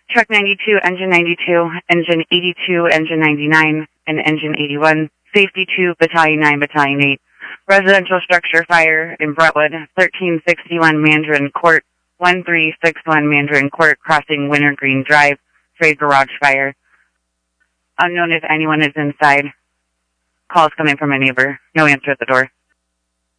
Truck 92, Engine 92, Engine 82, Engine 99, and Engine 81. Safety 2, Battalion 9, Battalion 8. Residential structure fire in Brentwood, 1361 Mandarin Court, 1361 Mandarin Court, crossing Wintergreen Drive, trade garage fire. Unknown if anyone is inside. Calls coming from a neighbor. No answer at the door.